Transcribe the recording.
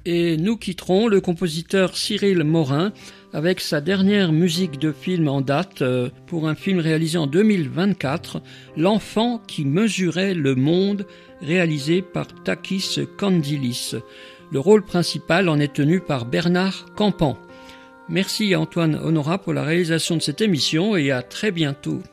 Et nous quitterons le compositeur Cyril Morin avec sa dernière musique de film en date pour un film réalisé en 2024, L'enfant qui mesurait le monde, réalisé par Takis Kandilis. Le rôle principal en est tenu par Bernard Campan. Merci à Antoine Honorat pour la réalisation de cette émission et à très bientôt.